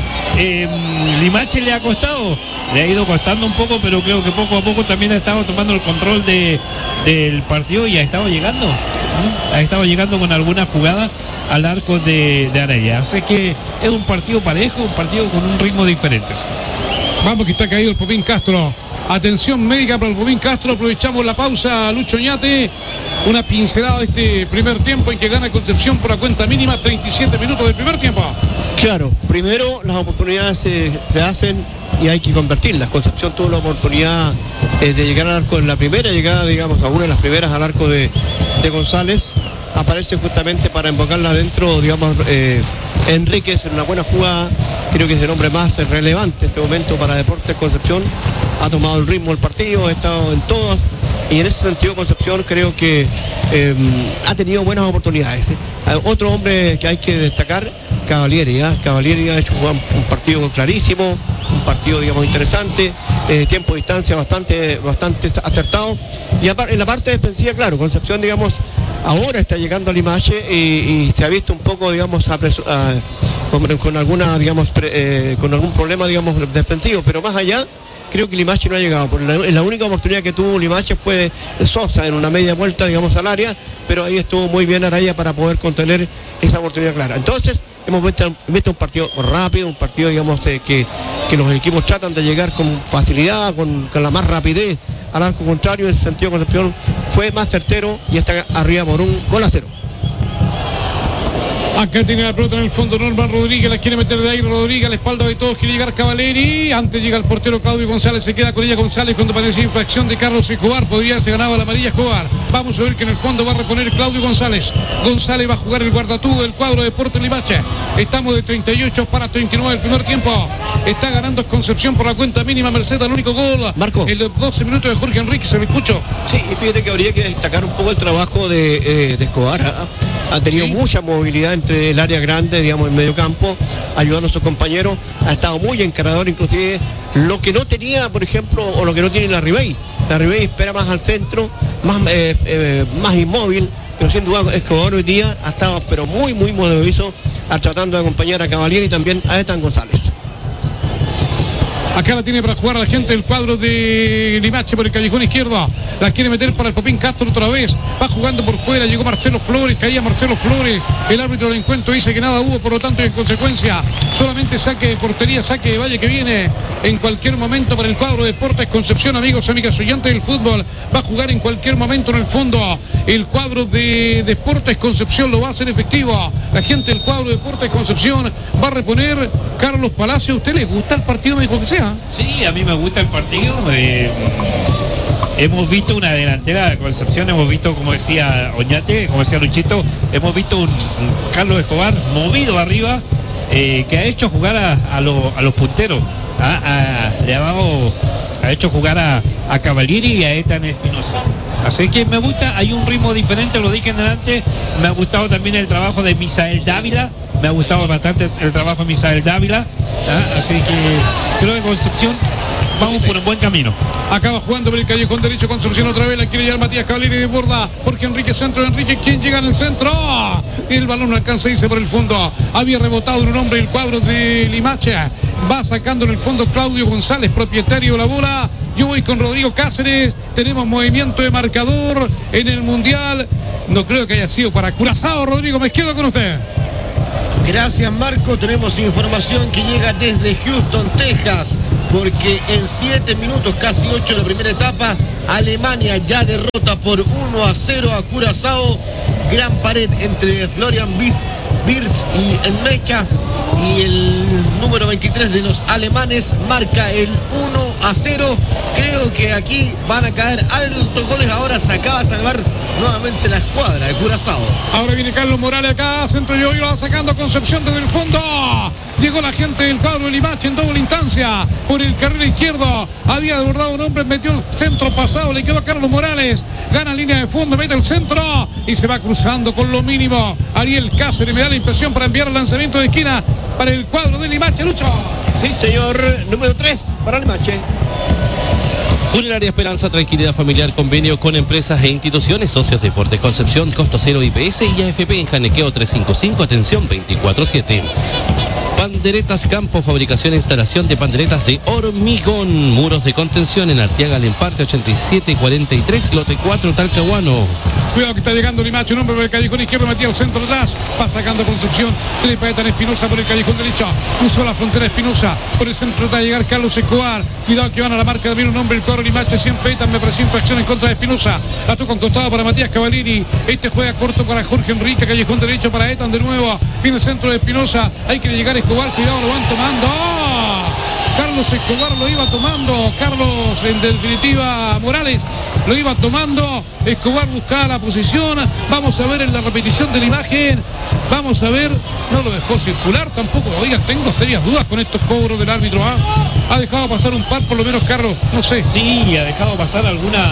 Limache le ha costado, le ha ido costando un poco, pero creo que poco a poco también ha estado tomando el control del partido y ha estado llegando. Ha estado llegando con algunas jugadas al arco de Araya. Así que es un partido parejo, un partido con un ritmo diferente. Vamos que está caído el Popín Castro. Atención médica para el Popín Castro. Aprovechamos la pausa, Lucho Ñate. Una pincelada de este primer tiempo en que gana Concepción por la cuenta mínima. 37 minutos del primer tiempo. Claro, primero las oportunidades se hacen y hay que convertirlas. Concepción tuvo la oportunidad de llegar al arco en la primera llegada, digamos, a una de las primeras al arco de González. Aparece justamente para invocarla adentro, digamos, Enríquez en una buena jugada. Creo que es el hombre más relevante en este momento para Deportes Concepción. Ha tomado el ritmo del partido, ha estado en todas. Y en ese sentido Concepción creo que ha tenido buenas oportunidades. Otro hombre que hay que destacar, Cavalieri. Cavalieri ha hecho un partido clarísimo, un partido, digamos, interesante, tiempo de distancia bastante acertado. Y en la parte defensiva, claro, Concepción, digamos, ahora está llegando a Limache y se ha visto un poco, digamos, con alguna, digamos, con algún problema, digamos, defensivo, pero más allá creo que Limache no ha llegado. La única oportunidad que tuvo Limache fue Sosa en una media vuelta, digamos, al área, pero ahí estuvo muy bien Araya para poder contener esa oportunidad clara. Entonces hemos visto un partido rápido, un partido, digamos, que los equipos tratan de llegar con facilidad, con la más rapidez al arco contrario. En ese sentido Concepción fue más certero y está arriba por 1-0. Acá tiene la pelota en el fondo Norman Rodríguez, la quiere meter de ahí Rodríguez, a la espalda de todos, quiere llegar Cavalieri, antes llega el portero Claudio González, se queda con ella González cuando aparece infracción de Carlos Escobar, podría haberse ganado la amarilla Escobar. Vamos a ver que en el fondo va a reponer Claudio González. González va a jugar el guardatú del cuadro de Deportes Limache. Estamos de 38 para 39 el primer tiempo. Está ganando Concepción por la cuenta mínima, merced al único gol. Marco. En los 12 minutos de Jorge Enrique, se me escucho. Sí, y fíjate que habría que destacar un poco el trabajo de Escobar. Ha tenido mucha movilidad entre el área grande, digamos, en medio campo, ayudando a sus compañeros. Ha estado muy encarador, inclusive lo que no tenía, por ejemplo, o lo que no tiene la Ribey. La Ribey espera más al centro, más inmóvil, pero sin duda Escobar hoy día ha estado pero muy movedizo, tratando de acompañar a Cavalieri y también a Ethan González. Acá la tiene para jugar la gente del cuadro de Limache por el callejón izquierdo. La quiere meter para el Popín Castro otra vez. Va jugando por fuera. Llegó Marcelo Flores. Caía Marcelo Flores. El árbitro del encuentro dice que nada hubo. Por lo tanto, en consecuencia, solamente saque de portería, saque de valle que viene en cualquier momento para el cuadro de Deportes Concepción. Amigos, amigas oyentes del fútbol. Va a jugar en cualquier momento en el fondo. El cuadro de Deportes Concepción lo va a hacer efectivo. La gente del cuadro de Deportes Concepción va a reponer Carlos Palacio. ¿A usted le gusta el partido? Me dijo que sea. Sí, a mí me gusta el partido. Hemos visto una delantera de Concepción, hemos visto, como decía Oñate, como decía Luchito, hemos visto un Carlos Escobar movido arriba, que ha hecho jugar a los punteros. Ha hecho jugar a Cavalieri y a Ethan Espinosa. Así que me gusta, hay un ritmo diferente, lo dije en delante. Me ha gustado también el trabajo de Misael Dávila. Me ha gustado bastante el trabajo de Misael Dávila. Así que creo que Concepción vamos por un buen camino. Acaba jugando por el callejón derecho Concepción otra vez. La quiere llevar Matías Cavalieri de borda. Jorge Enrique, centro de Enrique. ¿Quién llega en el centro? El balón no alcanza, dice por el fondo. Había rebotado en un hombre el cuadro de Limache. Va sacando en el fondo Claudio González, propietario de la bola. Yo voy con Rodrigo Cáceres. Tenemos movimiento de marcador en el Mundial. No creo que haya sido para Curazao. Rodrigo, me quedo con usted. Gracias, Marco. Tenemos información que llega desde Houston, Texas, porque en 7 minutos, casi 8 de la primera etapa, Alemania ya derrota por 1-0 a Curazao. gran pared entre Florian Wirtz y Enmecha, y el número 23 de los alemanes marca el 1-0. Creo que aquí van a caer altos goles. Ahora se acaba de salvar nuevamente la escuadra de Curazao. Ahora viene Carlos Morales acá, centro, y hoy lo va sacando a Concepción desde el fondo. Llegó la gente del cuadro de Limache en doble instancia por el carril izquierdo. Había desbordado un hombre, metió el centro pasado, le quedó a Carlos Morales. Gana línea de fondo, mete el centro y se va cruzando con lo mínimo. Ariel Cáceres me da la impresión para enviar el lanzamiento de esquina para el cuadro de Limache. Lucho. Sí, señor, número 3 para Limache. Funeraria Esperanza, tranquilidad familiar, convenio con empresas e instituciones, socios Deportes Concepción, costo cero IPS y AFP en Janequeo 355, atención 24/7. Panderetas Campo, fabricación e instalación de panderetas de hormigón, muros de contención en Arteaga, Lemparte 8743, lote 4, Talcahuano. Cuidado que está llegando Limache, un hombre por el callejón izquierdo, metía el centro atrás, va sacando Concepción, trepa de Espinosa por el callejón derecho, cruzó la frontera Espinosa, por el centro va a llegar Carlos Escobar, cuidado que van a la marca también un hombre, el cuadro Limache, 100 petas, me pareció infracción en contra de Espinosa, la toca un costado para Matías Cavallini, este juega corto para Jorge Enrique, callejón derecho para Etan de nuevo, viene el centro de Espinosa, hay que llegar a Escobar, cuidado, lo van tomando. Carlos Escobar lo iba tomando, Carlos en definitiva Morales lo iba tomando, Escobar buscaba la posición, vamos a ver en la repetición de la imagen, vamos a ver, no lo dejó circular tampoco, oigan, tengo serias dudas con estos cobros del árbitro, ha dejado pasar un par por lo menos, Carlos, no sé. Sí, ha dejado pasar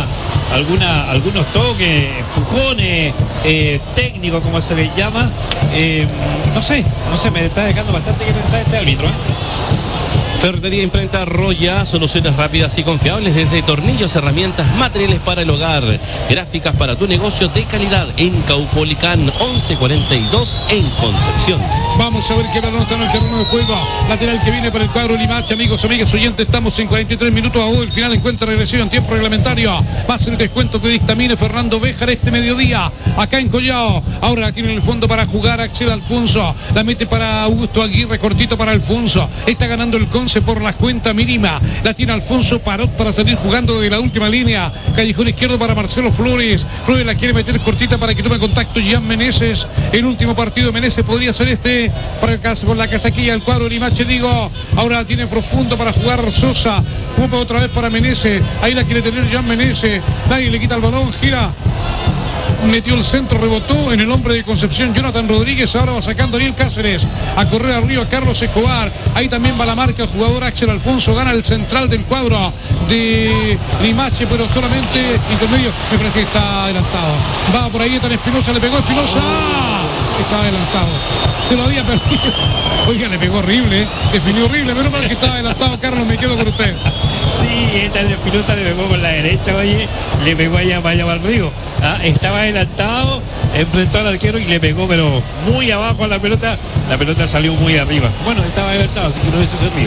algunos toques, empujones, técnicos como se les llama, no sé, me está dejando bastante que pensar este árbitro. Ferretería Imprenta Roya, soluciones rápidas y confiables desde tornillos, herramientas, materiales para el hogar, gráficas para tu negocio de calidad en Caupolicán 1142 en Concepción. Vamos a ver qué balón está en el terreno de juego, lateral que viene para el cuadro Limache, amigos, amigas, oyentes, estamos en 43 minutos a el final, encuentra regresivo en tiempo reglamentario, va a ser el descuento que dictamine Fernando Béjar este mediodía, acá en Collao, ahora la tiene en el fondo para jugar Axel Alfonso, la mete para Augusto Aguirre, cortito para Alfonso, está ganando el Conce por la cuenta mínima, la tiene Alfonso Parot para salir jugando de la última línea, callejón izquierdo para Marcelo Flores, Flores la quiere meter cortita para que tome contacto Jean Meneses, el último partido de Meneses podría ser este, para el caso con la casaquilla el cuadro de Limache, digo, ahora la tiene profundo para jugar Sosa, ocupa otra vez para Meneses, ahí la quiere tener Jean Meneses, nadie le quita el balón, gira, metió el centro, rebotó en el hombre de Concepción Jonathan Rodríguez, ahora va sacando Ariel Cáceres a correr arriba Carlos Escobar, ahí también va la marca el jugador Axel Alfonso, gana el central del cuadro de Limache, pero solamente intermedio, me parece que está adelantado, va por ahí Etan Espinosa, le pegó Espinosa, está adelantado, se lo había perdido, oiga, le pegó horrible, definió horrible, menos mal que estaba adelantado. Carlos, me quedo con usted. Sí, Etan Espinosa le pegó con la derecha, oye, le pegó allá para el río. Estaba adelantado, enfrentó al arquero y le pegó, pero muy abajo a la pelota salió muy arriba. Bueno, estaba adelantado, así que no hubiese servido.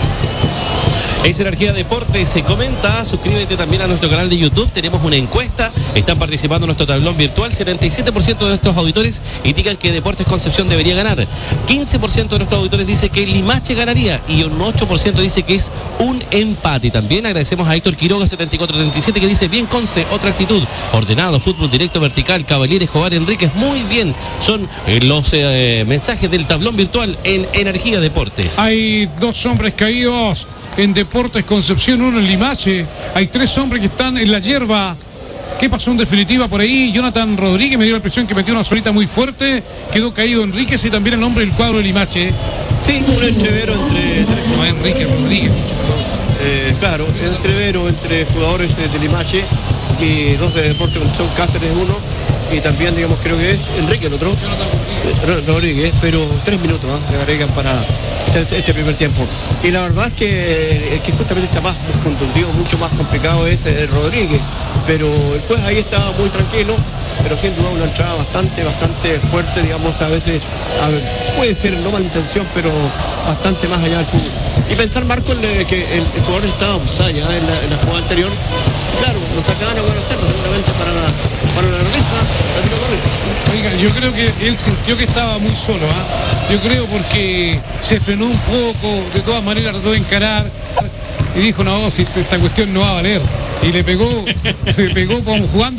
Es Energía Deportes, se comenta, suscríbete también a nuestro canal de YouTube, tenemos una encuesta, están participando en nuestro tablón virtual, 77% de nuestros auditores indican que Deportes Concepción debería ganar, 15% de nuestros auditores dice que Limache ganaría y un 8% dice que es un empate. También agradecemos a Héctor Quiroga 7437 que dice, bien Conce, otra actitud, ordenado, fútbol directo, vertical, Cavalier, Escobar, Enríquez, muy bien, son los mensajes del tablón virtual en Energía Deportes. Hay dos hombres caídos en Deportes Concepción, uno en Limache, hay tres hombres que están en la hierba. ¿Qué pasó en definitiva por ahí? Jonathan Rodríguez me dio la impresión que metió una solita muy fuerte, quedó caído Enríquez y también el hombre del cuadro de Limache. Sí, un entrevero entre... No, Enrique Rodríguez. Claro, el entrevero entre jugadores de Limache y dos de Deportes Concepción, Cáceres uno, y también, digamos, creo que es Enrique el otro. Rodríguez, pero 3 minutos le agregan para este primer tiempo. Y la verdad es que el que justamente está más contundido, mucho más complicado es Rodríguez, pero el juez ahí está muy tranquilo, pero sin duda una entrada bastante fuerte, digamos, a veces puede ser no mala intención, pero bastante más allá del fútbol. Y pensar, Marco, que el jugador estaba abusado ya en la jugada anterior, claro, nos sacaban a buenas tardes, seguramente para la regresa. Oiga, yo creo que él sintió que estaba muy solo, yo creo, porque se frenó un poco, de todas maneras trató de encarar y dijo, no, si esta cuestión no va a valer, y le pegó como jugando